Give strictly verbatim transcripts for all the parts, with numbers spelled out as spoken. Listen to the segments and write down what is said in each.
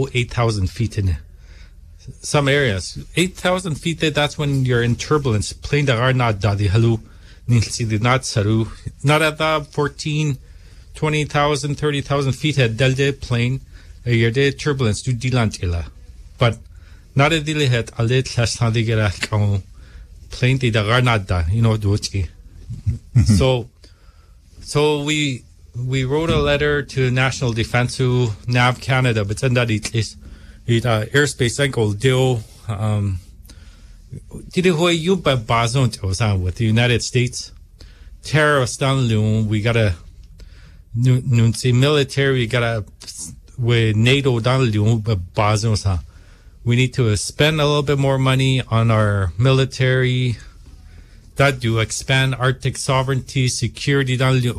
below eight thousand feet in some areas. eight thousand feet, that's when you're in turbulence. Plane da not dadi halu, nilsi not saru. Not at the fourteen, twenty thousand, thirty thousand feet had delde plane, a year de turbulence do dilantilla. But not a dili het alit lasnadigera on plane de da, you know, duchi. So, so we, we wrote a letter to National Defense to Nav Canada, but then that it is it uh, airspace ankle deal. Um, did it you but bazon with the United States terrorist down we got a nun say military we got a with NATO down but bazon we need to spend a little bit more money on our military. That do expand Arctic sovereignty, security.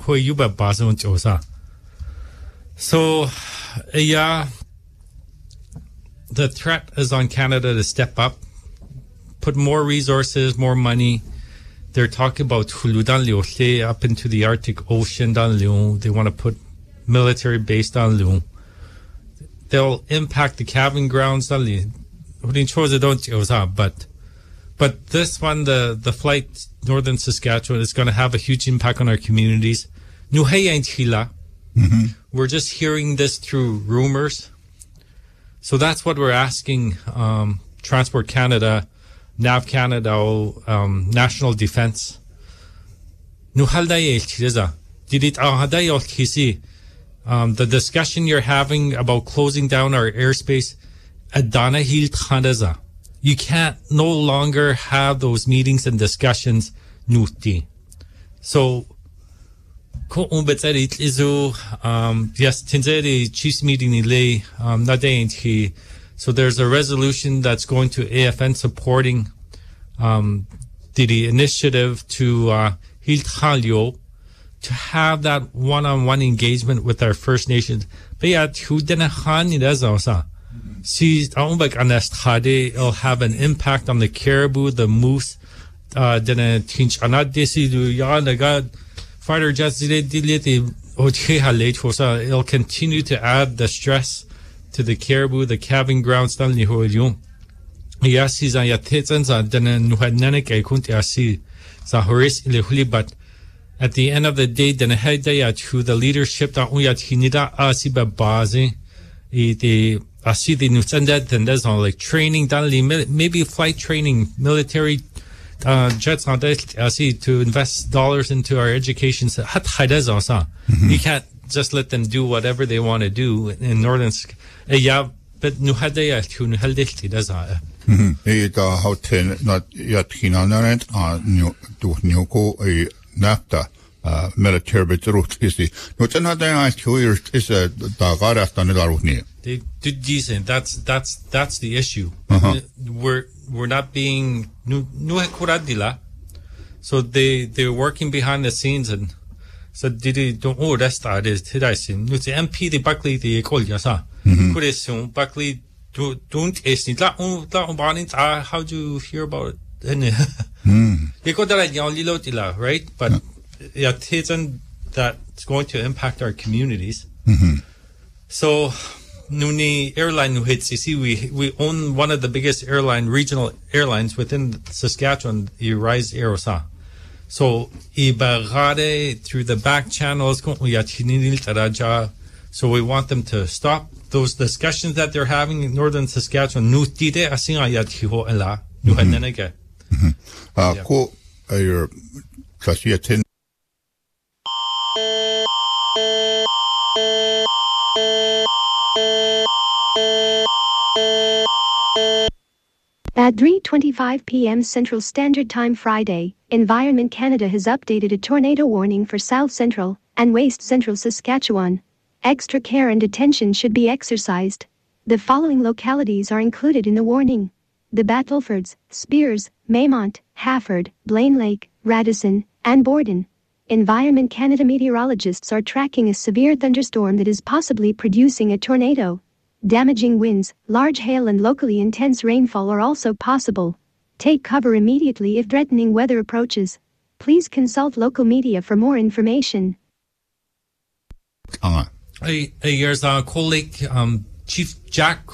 So, yeah, the threat is on Canada to step up, put more resources, more money. They're talking about Hulu up into the Arctic Ocean. They want to put military base down. They'll impact the cabin grounds. But But this one, the, the flight northern Saskatchewan is going to have a huge impact on our communities. Mm-hmm. We're just hearing this through rumors. So that's what we're asking um, Transport Canada, Nav Canada, um, National Defense. Um, the discussion you're having about closing down our airspace, Adana Hilt Khandaza. You can't no longer have those meetings and discussions nuti. So, um, yes, tinzeri chiefs meeting nile, um, he. So there's a resolution that's going to A F N supporting, um, the initiative to, uh, Hilthalio to have that one-on-one engagement with our First Nations. But yeah, who didn't han it as also. See, it'll have an impact on the caribou, the moose, uh, fighter jets, it'll continue to add the stress to the caribou, the calving grounds. But at the end of the day, the leadership that I see the new standard and there's on like training, maybe flight training, military uh, jets on that. I see to invest dollars into our education. Mm-hmm. You can't just let them do whatever they want to do in northern. Yeah, but nu had they to nu held it does. It uh how ten not yet hinanet uh new to new go a NAFTA. Uh, military but route is the no another I two years is a dagar after the They did decent. That's that's that's the issue. Uh-huh. We're we're not being nu nu kuradila. So they they're working behind the scenes and so did they don't oh that's that is did I see nu the M P the Buckley the call yasa. Could assume Buckley do don't is it la on la on how do you hear about it? They got that right? But yeah, that's going to impact our communities. Mm-hmm. So, Nuni airline we we own one of the biggest airline regional airlines within Saskatchewan, the Rise Aerosa. So, ibagare through the back channels, so we want them to stop those discussions that they're having in northern Saskatchewan. Nutide asinga yathiho ela nuhanenege. Uh, ko your trustee At three twenty-five p m Central Standard Time Friday, Environment Canada has updated a tornado warning for South Central and West Central Saskatchewan. Extra care and attention should be exercised. The following localities are included in the warning: the Battlefords, Spears, Maymont, Hafford, Blaine Lake, Radisson, and Borden. Environment Canada meteorologists are tracking a severe thunderstorm that is possibly producing a tornado. Damaging winds, large hail and locally intense rainfall are also possible. Take cover immediately if threatening weather approaches. Please consult local media for more information. Uh, hey, hey, here's uh, Cold Lake um, Chief Jack